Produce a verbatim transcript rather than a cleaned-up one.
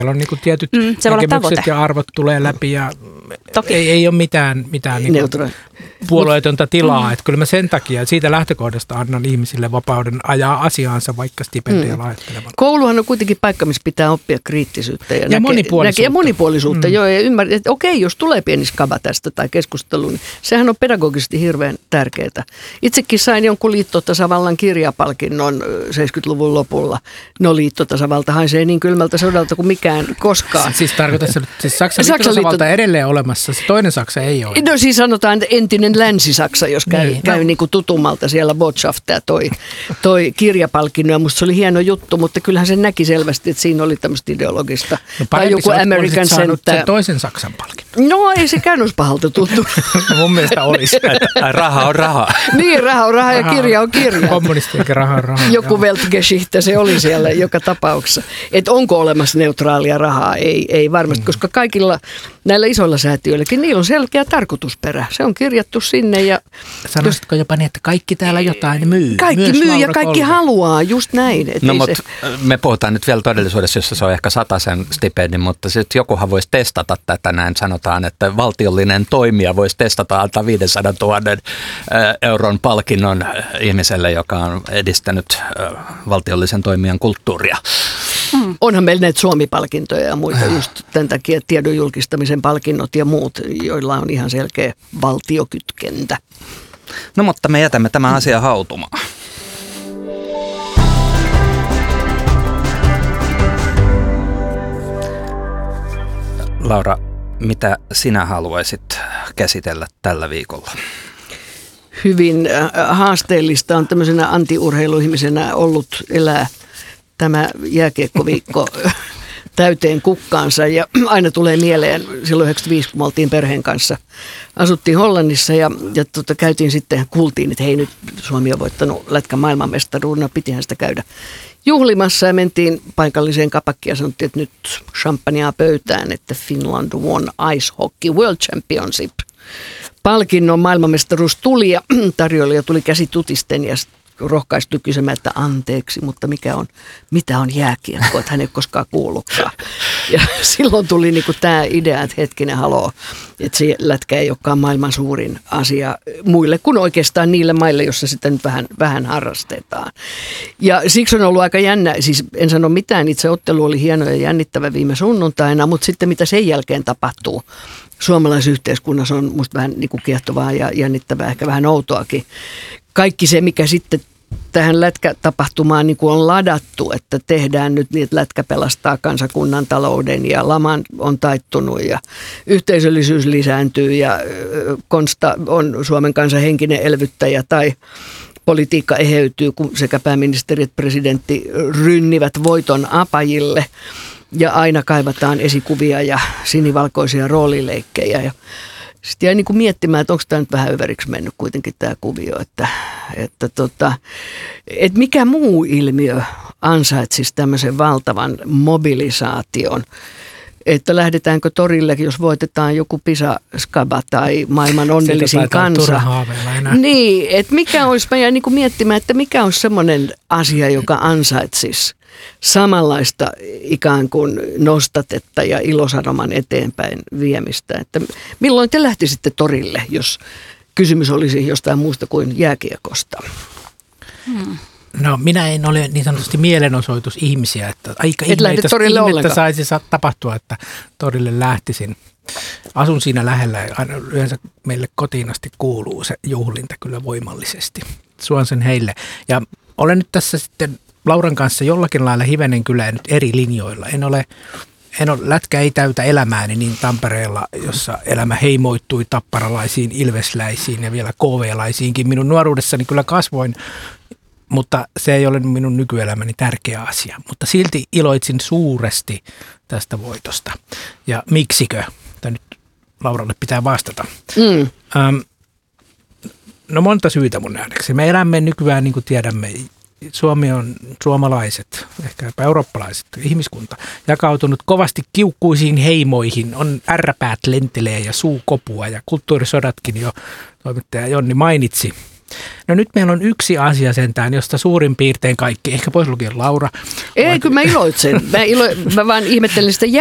on niin kuin tietyt mm, näkemykset ja arvot tulee läpi ja ei, ei ole mitään, mitään niin kuin puolueetonta tilaa. Mm. Että kyllä mä sen takia siitä lähtökohdasta annan ihmisille vapauden ajaa asiaansa vaikka stipendiä mm. laittelemaan. Kouluhan on kuitenkin paikka, missä pitää oppia kriittisyyttä ja, ja näke, monipuolisuutta. Näke, ja monipuolisuutta. Mm. Joo, ja ymmärrät, että okei, jos tulee pieni skaba tästä tai keskustelu, niin sehän on pedagogisesti hirveän tärkeää. Itsekin sain jonkun liittotasavallan kirjapalkinnon seitsemänkymmentäluvun lopulla. No liittotasavalta haisee niin kylmältä sodalta kuin mikään koskaan. Siis tarkoitatko, että siis Saksan liittotasavalta liitto... edelleen olemassa, se toinen Saksa ei ole. No siis sanotaan, että entinen Länsi-Saksa, jos käy, niin, käy no. niin kuin tutummalta siellä Botschaftia toi, toi kirjapalkinnon. Ja musta se oli hieno juttu, mutta kyllähän se näki selvästi, että siinä oli tämmöistä ideologista. No tai joku American Center. Toisen Saksan palkinnon. No ei se käynyt pahalta tuntunut. Mun mielestä olisi. Raha on raha. Niin, raha on raha ja kirja on kirja. Kommunisti eikä raha on raha. Joku Weltgeschichte se oli siellä joka tapauksessa. Että onko olemassa neutraalia rahaa? Ei, ei varmasti, mm. koska kaikilla näillä isoilla säätiöilläkin niillä on selkeä tarkoitusperä. Se on kirjattu sinne. Ja sanoisitko jopa niin, että kaikki täällä jotain myy? Kaikki Myös myy Laura ja kaikki Kolbe. Haluaa, just näin. No mutta se... me puhutaan nyt vielä todellisuudessa, jossa se on ehkä satasen stipendi, mutta sitten jokuhan voisi testata tätä näin. Sanotaan, että valtiollinen toimija voisi testata antaa viisisataa tuhatta euron palkinnon ihmiselle, joka on edistänyt valtiollisen toimijan kulttuuria. Hmm. Onhan meillä näitä Suomi-palkintoja ja muita just tämän takia tiedon julkistamisen palkinnot ja muut, joilla on ihan selkeä valtiokytkentä. No mutta me jätämme tämän asian hautumaan. Laura, mitä sinä haluaisit käsitellä tällä viikolla? Hyvin haasteellista on tämmöisenä antiurheiluihmisenä ollut elää tämä jääkiekkoviikko täyteen kukkaansa ja aina tulee mieleen silloin yhdeksänkymmentäviisi, kun me oltiin perheen kanssa. Asuttiin Hollannissa ja, ja tota, käytiin sitten, kuultiin, että hei nyt Suomi on voittanut lätkän maailmanmestaruuden, pitihän sitä käydä juhlimassa ja mentiin paikalliseen kapakkiin ja sanottiin, että nyt champagnea pöytään, että Finland won Ice Hockey World Championship. Palkinnon maailmanmestaruus tuli ja tarjoilija tuli käsi tutisten ja rohkaistui kysymään, että anteeksi, mutta mikä on, mitä on jääkiekko, että hän ei koskaan kuullutkaan. Ja silloin tuli niinku tämä idea, että hetkinen haloo, että se lätkä ei olekaan maailman suurin asia muille kuin oikeastaan niille maille, joissa sitä nyt vähän, vähän harrastetaan. Ja siksi on ollut aika jännä, siis en sano mitään, itse ottelu oli hieno ja jännittävä viime sunnuntaina, mutta sitten mitä sen jälkeen tapahtuu suomalaisyhteiskunnassa on musta vähän niin kuin kiehtovaa ja jännittävää, ehkä vähän outoakin. Kaikki se, mikä sitten tähän lätkätapahtumaan niin kuin on ladattu, että tehdään nyt niin, että lätkä pelastaa kansakunnan talouden ja lama on taittunut ja yhteisöllisyys lisääntyy ja Konsta on Suomen kansan henkinen elvyttäjä tai politiikka eheytyy, kun sekä pääministeri että presidentti rynnivät voiton apajille ja aina kaivataan esikuvia ja sinivalkoisia roolileikkejä ja sitten jäi niin kuin miettimään, että onko tämä nyt vähän överiksi mennyt kuitenkin tämä kuvio, että, että, tota, että mikä muu ilmiö ansaitsisi tämmöisen valtavan mobilisaation, että lähdetäänkö torille, jos voitetaan joku Pisa-skaba tai maailman onnellisin kansa. Niin, että mikä olisi, mä jäin niin kuin miettimään, että mikä olisi semmoinen asia, joka ansaitsisi samanlaista ikään kuin nostatetta ja ilosanoman eteenpäin viemistä. Että milloin te lähtisitte torille, jos kysymys olisi jostain muusta kuin jääkiekosta? Hmm. No minä en ole niin sanotusti mielenosoitusihmisiä, että aika ihmeitä saisi tapahtua, että torille lähtisin. Asun siinä lähellä ja aina yleensä meille kotiin asti kuuluu se juhlinta kyllä voimallisesti. Suon sen heille. Ja olen nyt tässä sitten Lauran kanssa jollakin lailla hivenen kyllä nyt eri linjoilla. En ole, en ole, lätkä ei täytä elämääni niin Tampereella, jossa elämä heimoittui tapparalaisiin, ilvesläisiin ja vielä K V-laisiinkin. Minun nuoruudessani kyllä kasvoin, mutta se ei ole minun nykyelämäni tärkeä asia. Mutta silti iloitsin suuresti tästä voitosta. Ja miksikö? Tämä nyt Lauralle pitää vastata. Mm. Ähm, no monta syytä mun nähdäkseni. Me elämme nykyään, niin kuin tiedämme, Suomi on suomalaiset, ehkä eurooppalaiset, ihmiskunta, jakautunut kovasti kiukkuisiin heimoihin. On ärräpäät lentelee ja suukopua ja kulttuurisodatkin jo toimittaja Jonni mainitsi. No nyt meillä on yksi asia sentään, josta suurin piirtein kaikki, ehkä pois lukien Laura. Ei, kyllä mä iloitsen. Mä, ilo, mä vaan ihmettelen sitä